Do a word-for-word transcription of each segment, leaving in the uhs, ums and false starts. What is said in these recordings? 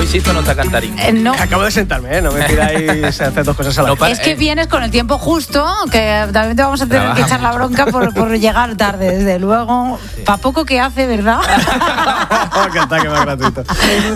hoy Sisto no está cantarín. Eh, no. Acabo de sentarme, ¿eh? No me pidáis hacer dos cosas a la No, vez. Es que eh. vienes con el tiempo justo, que también te vamos a tener Trabaja que echar la bronca por, por llegar tarde, desde luego. Sí. Pa' poco que hace, ¿verdad? ¡Qué ataque más gratuito!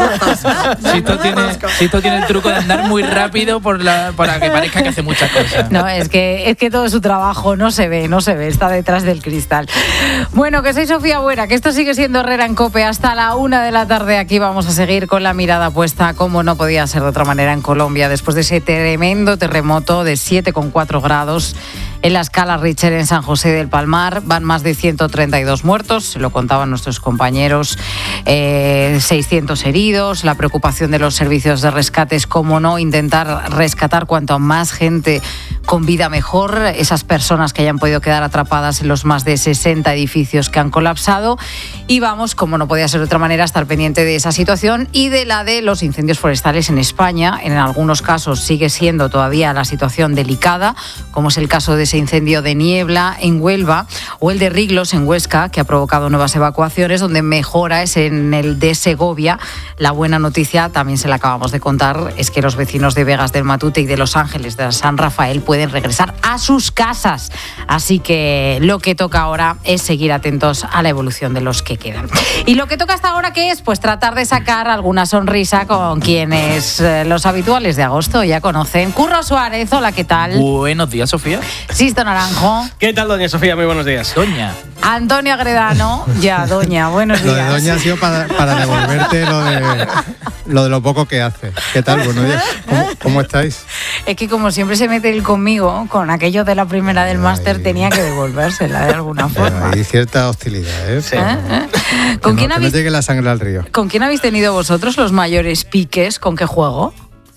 Sisto tiene, Sisto tiene el truco de andar muy rápido por la, para que parezca que hace muchas cosas. No, es que, es que todo su trabajo no se ve, no se ve, está detrás del cristal. Bueno, que soy Sofía Buera, que esto sigue siendo Herrera en COPE hasta la una de la tarde. Aquí vamos a seguir con la mirada puesta, como no podía ser de otra manera, en Colombia, después de ese tremendo terremoto de siete coma cuatro grados en la escala Richter en San José del Palmar. Van más de ciento treinta y dos muertos, se lo contaban nuestros compañeros, eh, seiscientos heridos. La preocupación de los servicios de rescate es, como no, intentar rescatar cuanto más gente con vida mejor, esas personas que hayan podido quedar atrapadas en los más de sesenta edificios que han colapsado. Y vamos, como no podía ser de otra manera, a estar pendiente de esa situación y de la de los incendios forestales en España. En algunos casos sigue siendo todavía la situación delicada, como es el caso de ese incendio de Niebla en Huelva o el de Riglos en Huesca, que ha provocado nuevas evacuaciones. Donde mejora es en el de Segovia. La buena noticia, también se la acabamos de contar, es que los vecinos de Vegas del Matute y de Los Ángeles de San Rafael pueden regresar a sus casas. Así que lo que toca ahora es seguir atentos a la evolución de los que quedan. Y lo que toca hasta ahora, ¿qué es? Pues tratar de sacar alguna sonrisa con quienes eh, los habituales de agosto ya conocen. Curro Suárez, hola, ¿qué tal? Buenos días, Sofía. Sisto Naranjo. ¿Qué tal, doña Sofía? Muy buenos días. Doña. Antonio Agredano. Ya, doña, buenos días. Lo de doña ha sido para, para devolverte lo de, lo de lo poco que hace. ¿Qué tal? Buenos días. ¿Cómo, cómo estáis? Es que como siempre se mete él conmigo, con aquello de la primera del máster, tenía que devolvérsela de alguna forma. Hay cierta hostilidad, ¿eh? Sí. ¿Eh? ¿Eh? ¿Con que quién no, habéis, que no llegue la sangre al río. ¿Con quién habéis tenido vosotros los mayores piques? ¿Con qué juego?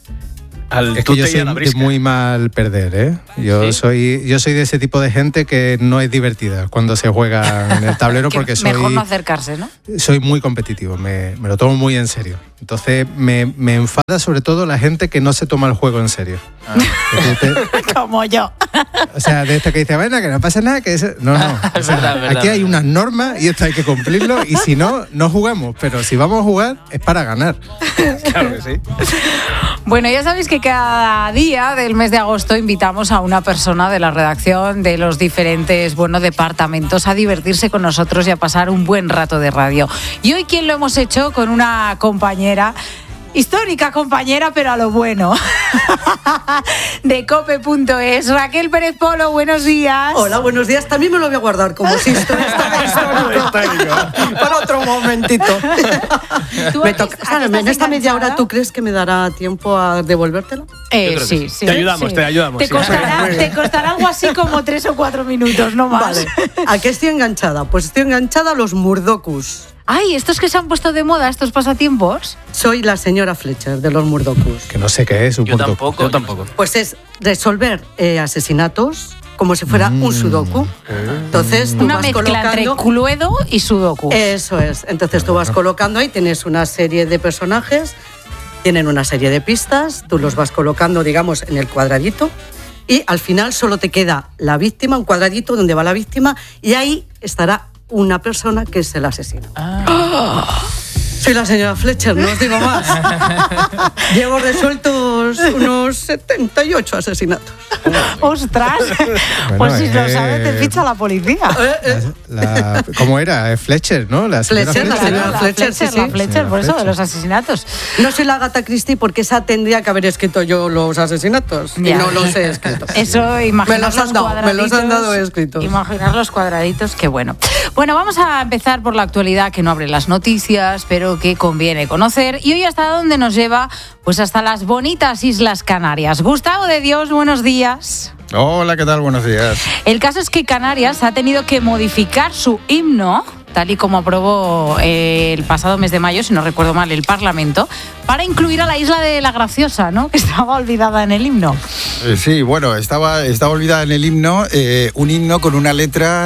Al es que yo soy de muy mal perder, ¿eh? Yo ¿Sí? soy yo soy de ese tipo de gente que no es divertida cuando se juega en el tablero porque soy... Mejor no acercarse, ¿no? Soy muy competitivo, me, me lo tomo muy en serio. Entonces me, me enfada sobre todo la gente que no se toma el juego en serio. Ah. Te... Como yo. O sea, de esta que dice, bueno, que no pasa nada, que es... No, no. O sea, verdad, verdad, aquí hay unas normas y esto hay que cumplirlo y si no, no jugamos. Pero si vamos a jugar es para ganar. Claro que sí. Bueno, ya sabéis que cada día del mes de agosto invitamos a una persona de la redacción de los diferentes, bueno, departamentos a divertirse con nosotros y a pasar un buen rato de radio. Y hoy, ¿quién lo hemos hecho? Con una compañera... histórica compañera, pero a lo bueno, de cope punto es. Raquel Pérez Polo, buenos días. Hola, buenos días. También me lo voy a guardar como si esto histórico para otro momentito. Me toca, claro, en esta media hora, ¿tú crees que me dará tiempo a devolvértela? Eh, sí, sí, sí. Te ayudamos, sí. te ayudamos. Te, sí. costará, te costará algo así como tres o cuatro minutos, no más. Vale. ¿A qué estoy enganchada? Pues estoy enganchada a los murdokus. Ay, estos que se han puesto de moda, estos pasatiempos. Soy la señora Fletcher de los murdokus. Que no sé qué es un Yo murdoku. tampoco. Yo tampoco. Pues es resolver eh, asesinatos como si fuera mm. un sudoku. Entonces tú Una vas mezcla colocando... entre Cluedo y sudoku. Eso es. Entonces tú vas colocando ahí, tienes una serie de personajes, tienen una serie de pistas, tú los vas colocando, digamos, en el cuadradito y al final solo te queda la víctima, un cuadradito donde va la víctima y ahí estará una persona que es el asesino. Ah. ¡Oh! Soy la señora Fletcher, no os digo más. Llevo resueltos unos setenta y ocho asesinatos. ¡Ostras! Bueno, pues si eh, lo sabes, te ficha la policía. Eh, eh. La, la, ¿Cómo era? Es Fletcher, ¿no? La Fletcher, Fletcher, la señora Fletcher, Fletcher, sí, sí. La Fletcher, por eso, de los asesinatos. No soy la Agatha Christie porque esa tendría que haber escrito yo los asesinatos. Ya. Y no los he escrito. Eso, imaginar me los, los han dado, cuadraditos. Me los han dado escritos. Imaginar los cuadraditos, qué bueno. Bueno, vamos a empezar por la actualidad que no abre las noticias, pero que conviene conocer. Y hoy, ¿hasta dónde nos lleva? Pues hasta las bonitas Islas Canarias. Gustavo de Dios, buenos días. Hola, ¿qué tal? Buenos días. El caso es que Canarias ha tenido que modificar su himno, tal y como aprobó eh, el pasado mes de mayo, si no recuerdo mal, el Parlamento, para incluir a la isla de La Graciosa, ¿no? Que estaba olvidada en el himno. Eh, sí, bueno, estaba, estaba olvidada en el himno, eh, un himno con una letra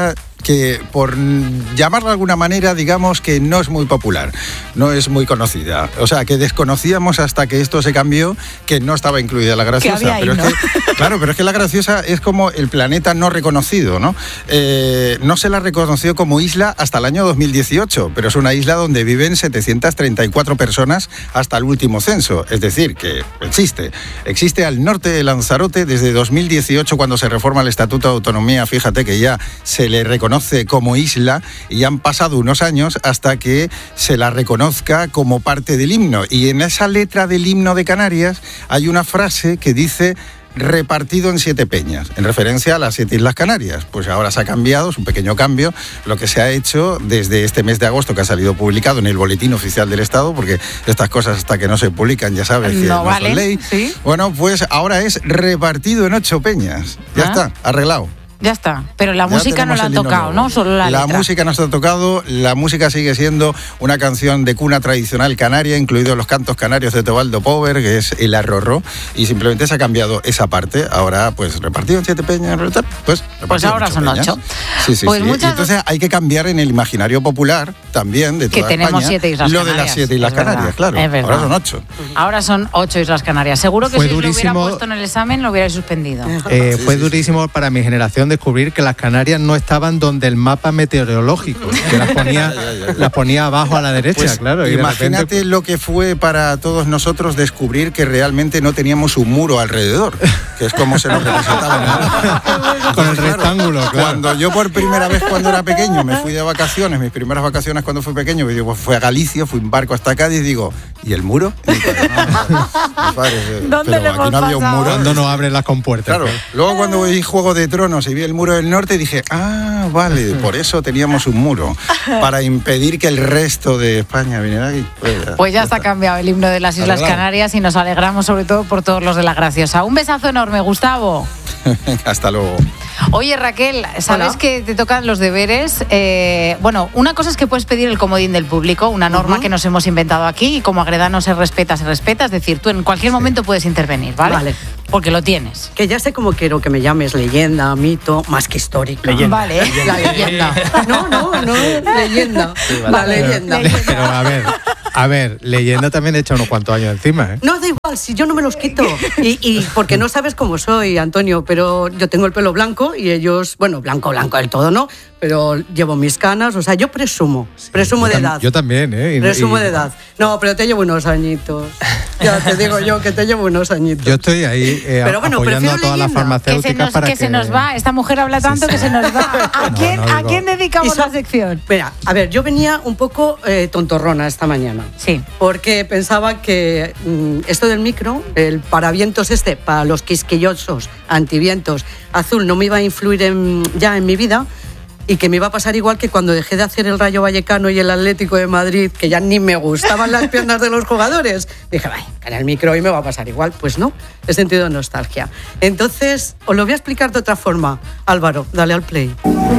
que, por llamarla de alguna manera, digamos que no es muy popular, no es muy conocida. O sea, que desconocíamos hasta que esto se cambió, que no estaba incluida la graciosa. Que había ahí, pero ¿no? es que, claro, pero es que la graciosa es como el planeta no reconocido, ¿no? Eh, no se la reconoció como isla hasta el año dos mil dieciocho, pero es una isla donde viven setecientas treinta y cuatro personas hasta el último censo. Es decir, que existe. Existe al norte de Lanzarote desde dos mil dieciocho, cuando se reforma el Estatuto de Autonomía. Fíjate que ya se le reconoce como isla y ya han pasado unos años hasta que se la reconozca como parte del himno. Y en esa letra del himno de Canarias hay una frase que dice: repartido en siete peñas, en referencia a las siete Islas Canarias. Pues ahora se ha cambiado, es un pequeño cambio, lo que se ha hecho desde este mes de agosto, que ha salido publicado en el Boletín Oficial del Estado, porque estas cosas hasta que no se publican ya sabes que no, no vale, son ley. ¿sí? Bueno, pues ahora es repartido en ocho peñas. Ya ¿Ah? está, arreglado. Ya está. Pero la Ya música no tenemos la han el himno tocado, nuevo. ¿no? Solo la, La letra. música no está tocado, la música sigue siendo una canción de cuna tradicional canaria, incluidos los cantos canarios de Teobaldo Pover, que es el arrorró, y simplemente se ha cambiado esa parte. Ahora, pues, repartido en siete peñas, pues, repartido Pues en ahora son peñas. ocho. Sí, sí, Pues sí. muchas- Y entonces hay que cambiar en el imaginario popular también de Que toda tenemos España, siete Islas lo de Canarias, las siete Islas es verdad, Canarias, claro. es verdad. Ahora son ocho. Ahora son ocho Islas Canarias. Seguro que Fue si lo hubiera durísimo. puesto en el examen lo hubiera suspendido. Eh, Sí, fue sí, durísimo para mi generación descubrir que las Canarias no estaban donde el mapa meteorológico, que las ponía, Ya, ya, ya. las ponía abajo a la derecha, Pues claro. Y de imagínate repente, lo que fue para todos nosotros descubrir que realmente no teníamos un muro alrededor, que es como se nos representaba. con el rectángulo, claro. Cuando yo por primera vez cuando era pequeño me fui de vacaciones, mis primeras vacaciones cuando fui pequeño, yo pues, fui a Galicia, fui en barco hasta Cádiz, digo, ¿y el muro? Y digo, no, no, mis padres, eh, ¿Dónde pero le aquí hemos no había un pasado? muro. Cuando no abren las compuertas. Claro, luego cuando vi Juego de Tronos y vi el muro del norte dije, ah, vale, por eso teníamos un muro, para impedir que el resto de España viniera aquí. Pues ya, Pues ya ya está cambiado el himno de las Islas Arreglado. Canarias y nos alegramos sobre todo por todos los de la Graciosa. Un besazo enorme, Gustavo. Hasta luego. Oye, Raquel, ¿sabes Hola. que te tocan los deberes? Eh, bueno, una cosa es que puedes pedir el comodín del público, una norma Ujú. que nos hemos inventado aquí y como agredano se respeta, se respeta. Es decir, tú en cualquier momento puedes intervenir, ¿vale? Vale. Porque lo tienes. Que ya sé cómo quiero que me llames, leyenda, mito, más que histórica. Leyenda. Vale. La leyenda. No, no, no, leyenda. La Vale. leyenda. Pero a ver, a ver, leyenda también echa unos cuantos años encima, ¿eh? No, da igual, si yo no me los quito. Y, y porque no sabes cómo soy, Antonio, pero yo tengo el pelo blanco y ellos, bueno, blanco, blanco del todo, ¿no? Pero llevo mis canas, o sea, yo presumo, presumo Yo de tam- edad. Yo también, ¿eh? Y- Presumo y- de edad. No, pero te llevo unos añitos. Ya te digo yo que te llevo unos añitos. Yo estoy ahí eh, Pero bueno, apoyando a prefiero todas las leyenda. Que farmacéuticas se, nos, para que que... se nos va. Esta mujer habla tanto que se nos va. ¿A No, quién, no ¿a digo- quién dedicamos Y so- la sección? Mira, a ver, yo venía un poco eh, tontorrona esta mañana. Sí. Porque pensaba que mm, esto del micro, el paravientos este, para los quisquillosos, antivientos, azul, no me iba a influir en- ya en mi vida y que me iba a pasar igual que cuando dejé de hacer el Rayo Vallecano y el Atlético de Madrid, que ya ni me gustaban las piernas de los jugadores. Dije, vaya, en el micro y me va a pasar igual. Pues no, he sentido nostalgia. Entonces, os lo voy a explicar de otra forma. Álvaro, dale al play.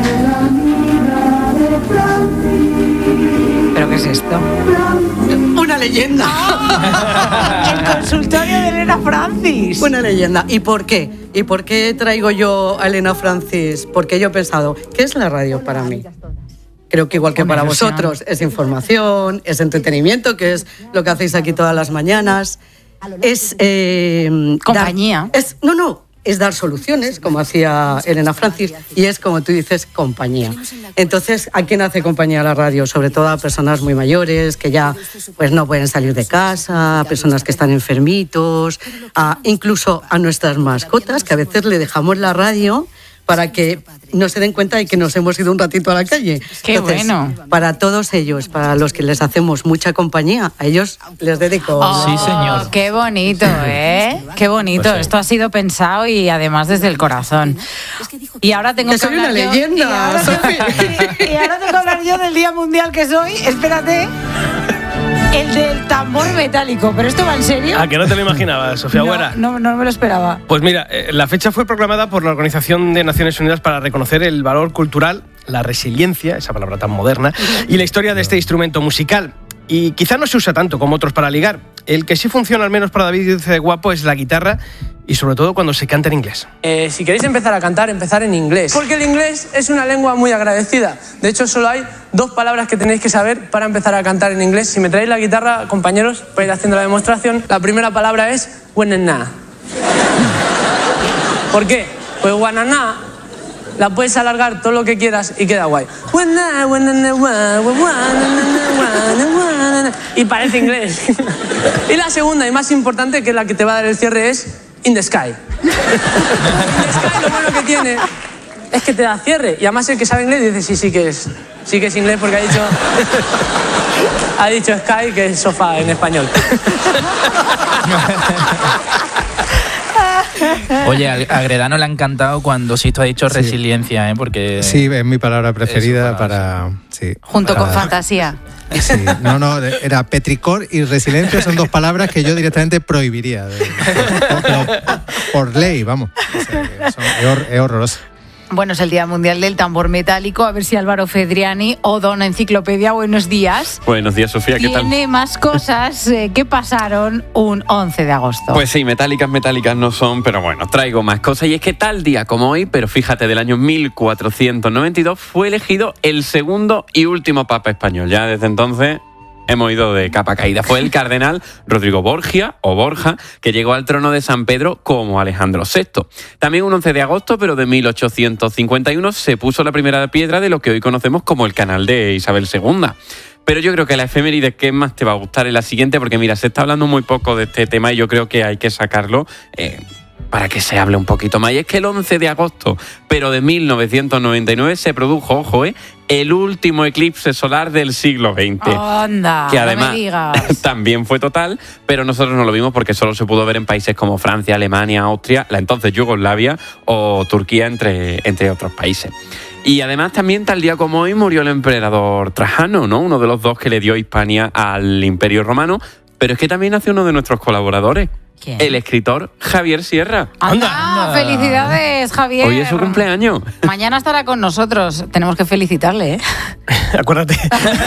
¿Pero qué es esto? Una leyenda. El consultorio de Elena Francis. Una leyenda. ¿Y por qué? ¿Y por qué traigo yo a Elena Francis? Porque yo he pensado, ¿qué es la radio para mí? Creo que igual que Una para ilusión. vosotros, es información, es entretenimiento, que es lo que hacéis aquí todas las mañanas. Es... eh, Compañía. dar- es, no, no, es dar soluciones, como hacía Elena Francis, y es, como tú dices, compañía. Entonces, ¿a quién hace compañía la radio? Sobre todo a personas muy mayores, que ya pues, no pueden salir de casa, a personas que están enfermitos, a, incluso a nuestras mascotas, que a veces le dejamos la radio para que no se den cuenta de que nos hemos ido un ratito a la calle. Qué bueno. Para todos ellos, para los que les hacemos mucha compañía, a ellos les dedico... Oh, Sí, señor. Qué bonito, ¿eh? Qué bonito. Pues sí. Esto ha sido pensado y además desde el corazón. Y ahora tengo Que que, soy una hablar yo- leyenda, y ahora, Sofi. tengo, y ahora tengo que hablar yo del Día Mundial que soy. Espérate. El del tambor metálico. ¿Pero esto va en serio? ¿A que no te lo imaginabas, Sofía no, Güera? no, no me lo esperaba. Pues mira, eh, la fecha fue proclamada por la Organización de Naciones Unidas para reconocer el valor cultural, la resiliencia, esa palabra tan moderna, y la historia de este instrumento musical. y quizá no se usa tanto como otros para ligar. El que sí funciona, al menos para David, dice de guapo, es la guitarra y sobre todo cuando se canta en inglés. Eh, si queréis empezar a cantar, empezar en inglés. Porque el inglés es una lengua muy agradecida. De hecho, solo hay dos palabras que tenéis que saber para empezar a cantar en inglés. Si me traéis la guitarra, compañeros, para ir haciendo la demostración, la primera palabra es wanna. ¿Por qué? Pues wanna la puedes alargar todo lo que quieras y queda guay. Y parece inglés. Y la segunda y más importante, que es la que te va a dar el cierre, es In the Sky. In the Sky lo bueno que tiene es que te da cierre. Y además el que sabe inglés dice sí, sí que es, sí que es inglés porque ha dicho, ha dicho Sky, que es sofá en español. Oye, a Gredano le ha encantado cuando Sisto ha dicho Sí. resiliencia, ¿eh? Porque Sí, es mi palabra preferida Es su palabra, para... Sí, Junto para- con fantasía. Sí, no, no, era petricor y resiliencia son dos palabras que yo directamente prohibiría. De, por, por- por ley, vamos. O sea, que son- es, hor- es horroroso. Bueno, es el Día Mundial del Tambor Metálico. A ver si Álvaro Fedriani o Don Enciclopedia, buenos días. Buenos días, Sofía, ¿qué tal? Tiene más cosas eh, que pasaron un once de agosto. Pues sí, metálicas, metálicas no son, pero bueno, traigo más cosas. Y es que tal día como hoy, pero fíjate, del año mil cuatrocientos noventa y dos, fue elegido el segundo y último papa español. Ya desde entonces hemos ido de capa caída. Fue el cardenal Rodrigo Borgia, o Borja, que llegó al trono de San Pedro como Alejandro sexto. También un once de agosto, pero de mil ochocientos cincuenta y uno, se puso la primera piedra de lo que hoy conocemos como el canal de Isabel segunda. Pero yo creo que la efeméride que más te va a gustar es la siguiente, porque mira, se está hablando muy poco de este tema y yo creo que hay que sacarlo eh, para que se hable un poquito más. Y es que el once de agosto, pero de mil novecientos noventa y nueve, se produjo, ojo, eh, el último eclipse solar del siglo veinte. Anda, que no además me digas. también fue total, pero nosotros no lo vimos porque solo se pudo ver en países como Francia, Alemania, Austria, la entonces Yugoslavia o Turquía, entre, entre otros países. Y además también tal día como hoy murió el emperador Trajano, ¿no? Uno de los dos que le dio Hispania al Imperio Romano, pero es que también nació uno de nuestros colaboradores, ¿Quién? el escritor Javier Sierra. ¡Anda! ¡Felicidades, Javier! Hoy es su cumpleaños. Mañana estará con nosotros. Tenemos que felicitarle, ¿eh? Acuérdate.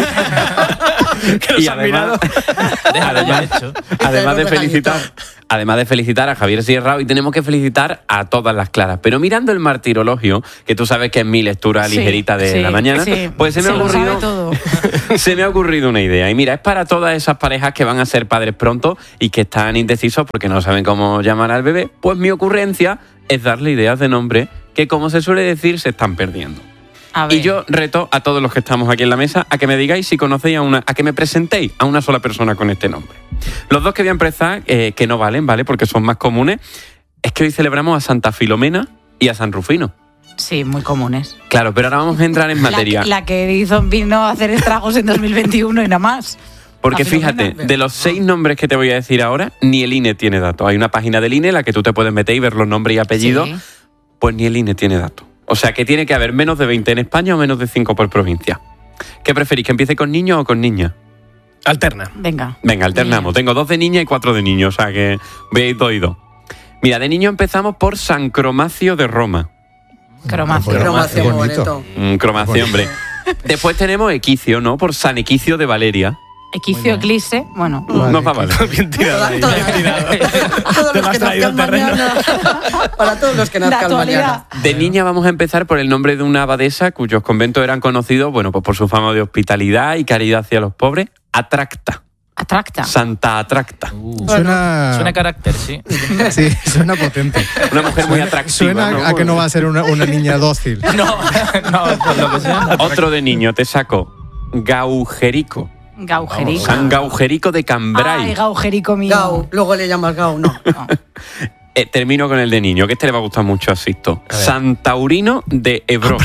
que nos Y han además, déjalo ya además, hecho. además de Este felicitar, además de felicitar a Javier Sierra, hoy tenemos que felicitar a todas las claras. Pero mirando el martirologio, que tú sabes que es mi lectura Sí, ligerita de sí, la mañana, sí. pues se me, Se ha lo sabe ocurrido, todo. se me ha ocurrido una idea. Y mira, es para todas esas parejas que van a ser padres pronto y que están indecisos porque no saben cómo llamar al bebé. Pues mi ocurrencia es darle ideas de nombre que, como se suele decir, se están perdiendo. A ver. Y yo reto a todos los que estamos aquí en la mesa a que me digáis si conocéis a una, a que me presentéis a una sola persona con este nombre. Los dos que voy a empezar, eh, que no valen, ¿vale? Porque son más comunes, es que hoy celebramos a Santa Filomena y a San Rufino. Sí, muy comunes. Claro, pero ahora vamos a entrar en materia. La, la que hizo vino a hacer estragos en dos mil veintiuno y nada más. Porque La Filomena. fíjate, de los seis nombres que te voy a decir ahora, ni el I N E tiene datos. Hay una página del I N E en la que tú te puedes meter y ver los nombres y apellidos. Sí. Pues ni el I N E tiene datos. O sea que tiene que haber menos de veinte en España o menos de cinco por provincia. ¿Qué preferís, que empiece con niños o con niñas? Alterna. Venga. Venga, alternamos. Tengo dos de niña y cuatro de niños, o sea que veis dos y dos. Mira, de niño empezamos por San Cromacio de Roma. Cromacio. Bueno, Cromacio, qué muy bonito. bonito. Mm, Cromacio, hombre. Después tenemos Equicio, ¿no? Por San Equicio de Valeria. Equicio Eclipse. Bueno. Vale, no va vale. Bien tirado ahí, Toda- bien tirado. Todos Te los lo has que traído nazcan al terreno. mañana. Para todos los que De nazcan actualidad. mañana. De niña vamos a empezar por el nombre de una abadesa cuyos conventos eran conocidos, bueno, pues por su fama de hospitalidad y caridad hacia los pobres. Atracta. Atracta. Santa Atracta. Uh, Suena, Suena carácter, sí. sí, suena potente. Una mujer muy atractiva. Suena ¿no? a que no va a ser una, una niña dócil. No, no, por lo que sea. Otro de niño, te saco. Gaujerico. Gaujerico. San Gaujerico de Cambrai. Ay, Gaujerico mío. Gau, luego le llamas Gau, no. Eh, termino con el de niño, que este le va a gustar mucho a Sisto. San Taurino de Ebro.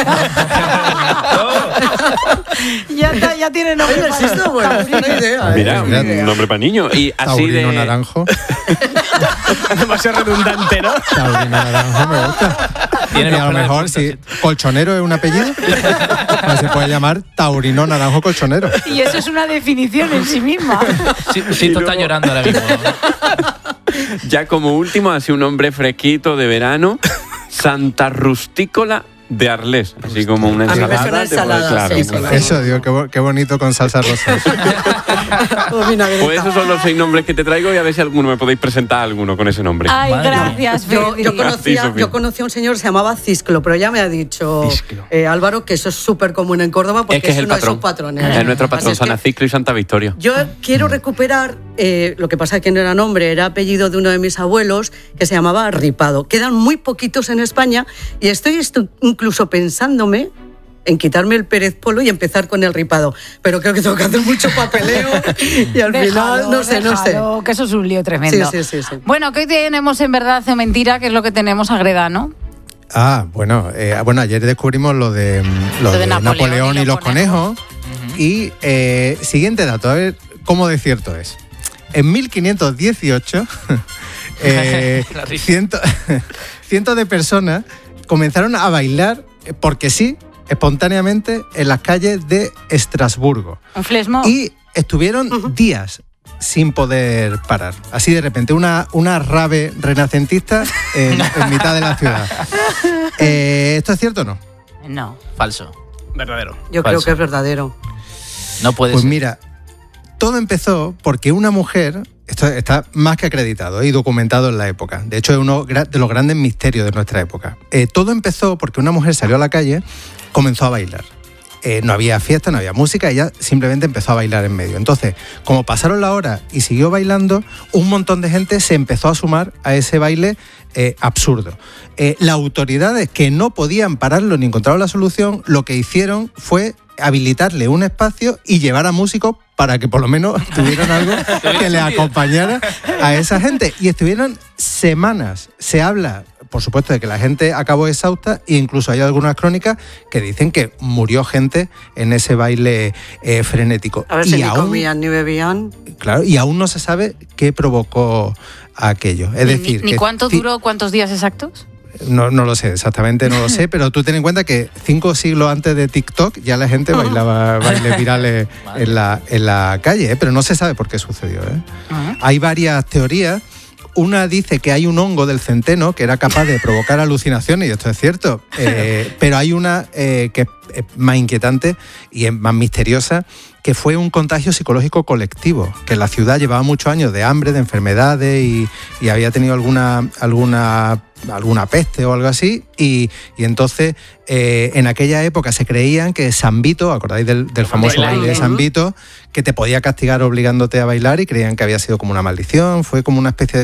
Ya, está, ya tiene nombre. Oye, para- sí está bueno, es una idea. ¿eh? Mira, Es una idea. un nombre para niños. Y así Taurino de... naranjo. Demasiado redundante, ¿no? Taurino naranjo me gusta. Tiene Y los a lo pelos de mejor, punta, si sí. colchonero es un apellido, pues se puede llamar Taurino naranjo colchonero. Y eso es una definición en sí misma. Sí, sí, tú estás llorando ahora mismo. Ya como último, así un hombre fresquito de verano. Santa Rustícola de Arles, así como una A mí me ensalada. suena te puede- ensalada, claro, sí, sí, claro. sí. Eso, digo, qué, bo- qué bonito con salsa rosa. O vinagreta. Pues esos son los seis nombres que te traigo y a ver si alguno me podéis presentar alguno con ese nombre. Ay, Madre gracias, Yo, Pedri. yo, conocía, Sofía. yo conocí a un señor que se llamaba Cisclo, pero ya me ha dicho Cisclo. eh, Álvaro que eso es súper común en Córdoba porque es que es el uno de patrón. esos patrones. Es nuestro Así patrón, es que San Aciclo y Santa Victoria. yo quiero recuperar, eh, lo que pasa es que no era nombre, era apellido de uno de mis abuelos que se llamaba Ripado. Quedan muy poquitos en España y estoy estu- incluso pensándome en quitarme el Pérez Polo y empezar con el Ripado. Pero creo que tengo que hacer mucho papeleo y al Déjalo, final no sé, no sé. déjalo, que eso es un lío tremendo. Sí, sí, sí, sí. Bueno, que hoy tenemos en verdad o mentira, que es lo que tenemos a Greda, ¿no? Ah, bueno, eh, bueno, ayer descubrimos lo de, mm, lo Lo de de Napoleón Napoleón, y y los los conejos. Y eh, siguiente dato, a ver cómo de cierto es. En mil quinientos dieciocho, eh, La risa. ciento- cientos de personas comenzaron a bailar, eh, porque sí, espontáneamente, en las calles de Estrasburgo. Un flesmo. Y estuvieron días sin poder parar. Así de repente, una, una rave renacentista en, en mitad de la ciudad. Eh, ¿Esto es cierto o no? No. Falso. Verdadero. Yo creo Falso. que es verdadero. No puede Pues ser. mira, todo empezó porque una mujer, esto está más que acreditado y documentado en la época, de hecho es uno gra- de los grandes misterios de nuestra época. Eh, todo empezó porque una mujer salió a la calle, comenzó a bailar. Eh, no había fiesta, no había música, ella simplemente empezó a bailar en medio. Entonces, como pasaron la hora y siguió bailando, un montón de gente se empezó a sumar a ese baile eh, absurdo. Eh, las autoridades, que no podían pararlo ni encontraron la solución, lo que hicieron fue habilitarle un espacio y llevar a músicos para que por lo menos tuvieran algo que le acompañara a esa gente. Y estuvieron semanas. Se habla, por supuesto, de que la gente acabó exhausta e incluso hay algunas crónicas que dicen que murió gente en ese baile eh, frenético. A ver y si ni aún, comían ni bebían. claro, y aún no se sabe qué provocó aquello. Es Ni- decir, ni, ni que cuánto ci- duró, cuántos días exactos. No, no lo sé, exactamente no lo sé, pero tú ten en cuenta que cinco siglos antes de TikTok ya la gente bailaba bailes virales en la, en la calle, ¿eh? Pero no se sabe por qué sucedió. ¿eh? Ajá. Hay varias teorías. Una dice que hay un hongo del centeno que era capaz de provocar alucinaciones, y esto es cierto, eh, pero hay una eh, que es más inquietante y es más misteriosa, que fue un contagio psicológico colectivo, que la ciudad llevaba muchos años de hambre, de enfermedades y, y había tenido alguna, alguna, alguna peste o algo así, y, y entonces eh, en aquella época se creían que San Vito, ¿acordáis del, del famoso Bailarín. baile de San Vito? Que te podía castigar obligándote a bailar y creían que había sido como una maldición, fue como una especie de